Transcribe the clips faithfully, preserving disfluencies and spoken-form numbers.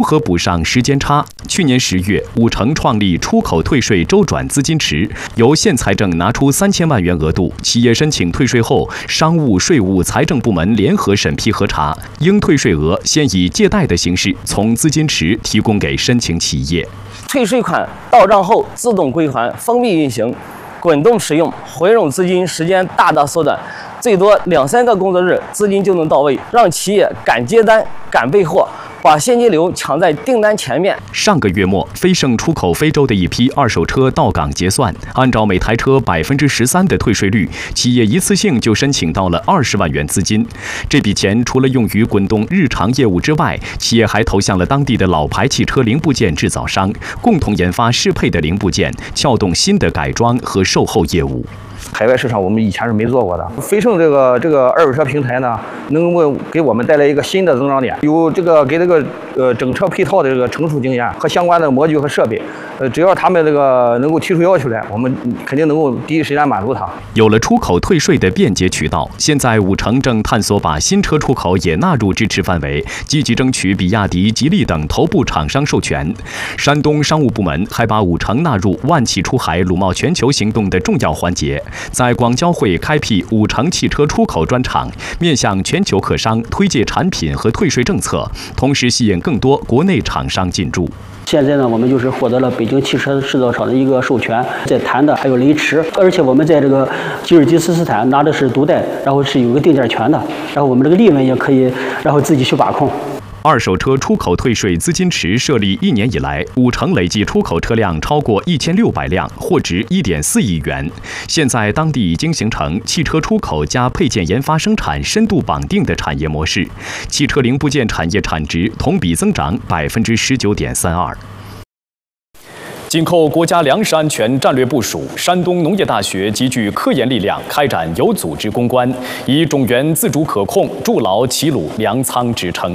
何补上时间差？去年十月，五成创立出口退税周转资金池，由县财政拿出三千万元额度，企业申请退税后，商务、税务、财政部门联合审批核查，应退税额先以借贷的形式从资金池提供给申请企业。 退税款到账后自动归还，封闭运行，滚动使用，回笼资金时间大大缩短，最多两三个工作日资金就能到位，让企业赶接单、赶备货，把现金流抢在订单前面。 上个月末，飞盛出口非洲的一批二手车到港结算，按照每台车百分之十三的退税率，企业一次性就申请到了二十万元资金。这笔钱除了用于滚动日常业务之外，企业还投向了当地的老牌汽车零部件制造商，共同研发适配的零部件，撬动新的改装和售后业务。 海外市场我们以前是没做过的，飞盛这个这个二手车平台呢，能够给我们带来一个新的增长点，有这个给这个呃整车配套的这个成熟经验和相关的模具和设备，呃，只要他们这个能够提出要求来，我们肯定能够第一时间满足他。 有了出口退税的便捷渠道，现在五成正探索把新车出口也纳入支持范围，积极争取比亚迪、吉利等头部厂商授权。山东商务部门还把五成纳入万汽出海鲁贸全球行动的重要环节。在广交会开辟五成汽车出口专场，面向全球客商推介产品和退税政策，同时吸引更多国内厂商进驻。 现在呢，我们就是获得了北京汽车制造厂的一个授权，在谈的还有雷驰，而且我们在这个吉尔吉斯斯坦拿的是独代，然后是有个定价权的，然后我们这个利润也可以，然后自己去把控。 二手车出口退税资金池设立一年以来，五成累计出口车辆超过一千六百辆，货值一点四亿元。现在当地已经形成汽车出口加配件研发生产深度绑定的产业模式，汽车零部件产业产值同比增长百分之十九点三二。紧扣国家粮食安全战略部署，山东农业大学集聚科研力量，开展有组织攻关，以种源自主可控筑牢齐鲁粮仓支撑。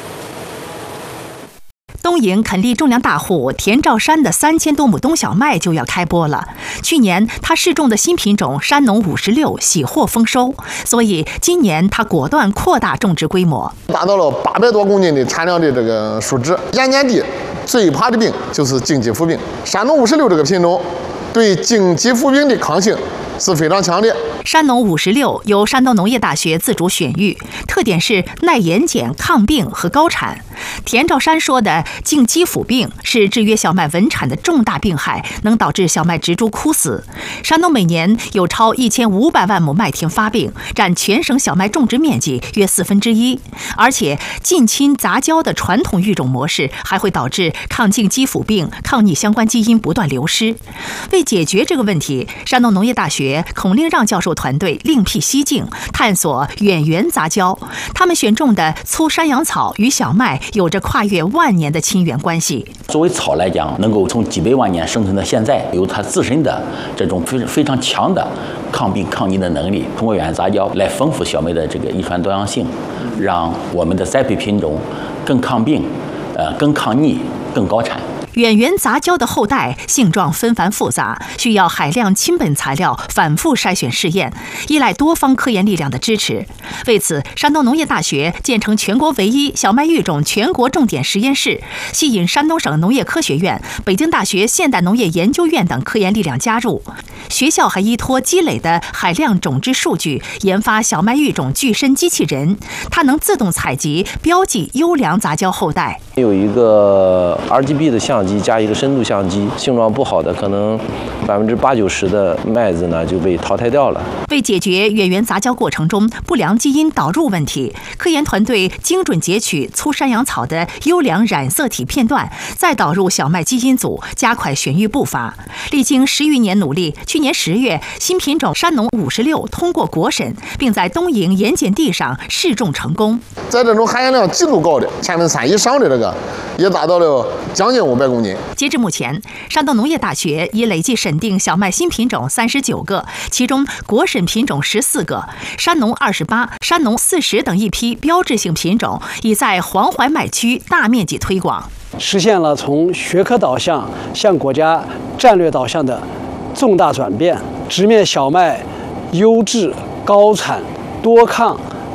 东营垦利种粮大户田兆山的三千多亩冬小麦就要开播了。去年他试种的新品种山农五十六喜获丰收，所以今年他果断扩大种植规模， 达到了八百多公斤的产量的这个数值。盐碱地最怕的病就是茎肌腐病，山农五十六这个品种对茎肌腐病的抗性是非常强烈。 山农五十六由山东农业大学自主选育，特点是耐盐碱、抗病和高产。田兆山说的茎肌腐病是制约小麦稳产的重大病害，能导致小麦植株枯死。山东每年有超一千五百万亩麦田发病，占全省小麦种植面积约四分之一。而且近亲杂交的传统育种模式还会导致抗茎肌腐病、抗逆相关基因不断流失。为解决这个问题，山东农业大学孔令让教授团队另辟蹊径，探索远缘杂交。他们选种的粗山羊草与小麦有着跨越万年的亲缘关系。 作为草来讲，能够从几百万年生存到现在，有它自身的这种非非常强的抗病抗逆的能力。通过远缘杂交来丰富小麦的这个遗传多样性，让我们的栽培品种更抗病、呃更抗逆、更高产。 远缘杂交的后代性状纷繁复杂，需要海量亲本材料反复筛选试验，依赖多方科研力量的支持。为此，山东农业大学建成全国唯一小麦育种全国重点实验室，吸引山东省农业科学院、北京大学现代农业研究院等科研力量加入。学校还依托积累的海量种质数据，研发小麦育种具身机器人，它能自动采集、标记优良杂交后代。 有一个 R G B 的相机加一个深度相机，性状不好的可能百分之八九十的麦子呢就被淘汰掉了。 为解决远缘杂交过程中不良基因导入问题，科研团队精准截取粗山羊草的优良染色体片段，再导入小麦基因组，加快选育步伐。历经十余年努力，去年十月，新品种山农五十六通过国审，并在东营盐碱地上试种成功。 在这种含盐量极度高的千分三以上的这个，也达到了将近五百公斤。 截至目前，山东农业大学已累计审定小麦新品种三十九个，其中国审品种十四个，山农二十八、山农四十等一批标志性品种已在黄淮麦区大面积推广， 实现了从学科导向向国家战略导向的重大转变，直面小麦优质、高产、多抗、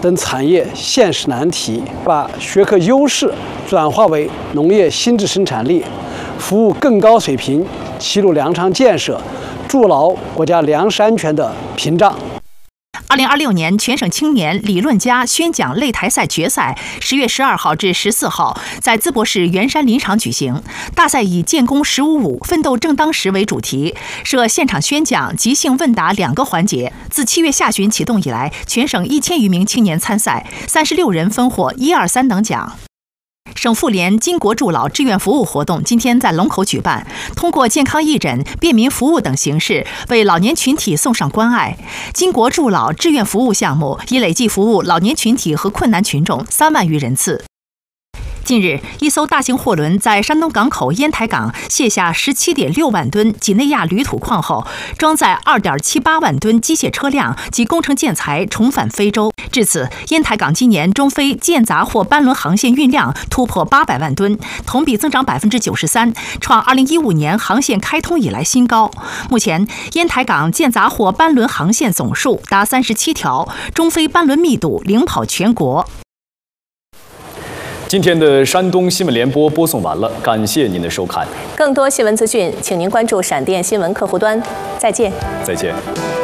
等产业现实难题，把学科优势转化为农业新质生产力，服务更高水平齐鲁粮仓建设，筑牢国家粮食安全的屏障。 二零二六年全省青年理论家宣讲擂台赛决赛十月十二号至十四号在淄博市圆山林场举行。大赛以“建功十五五，奋斗正当时”为主题，设现场宣讲、即兴问答两个环节。自七月下旬启动以来，全省一千余名青年参赛，三十六人分获一二三等奖。省妇联巾帼助老志愿服务活动今天在龙口举办，通过健康义诊、便民服务等形式，为老年群体送上关爱。巾帼助老志愿服务项目已累计服务老年群体和困难群众三万余人次。近日，一艘大型货轮在山东港口烟台港卸下十七点六万吨几内亚铝土矿后，装载二点七八万吨机械车辆及工程建材重返非洲。至此，烟台港今年中非建杂货班轮航线运量突破八百万吨，同比增长百分之九十三，创二零一五年航线开通以来新高。目前，烟台港建杂货班轮航线总数达三十七条，中非班轮密度领跑全国。 今天的山东新闻联播播送完了，感谢您的收看。 更多新闻资讯，请您关注闪电新闻客户端。再见。 再见。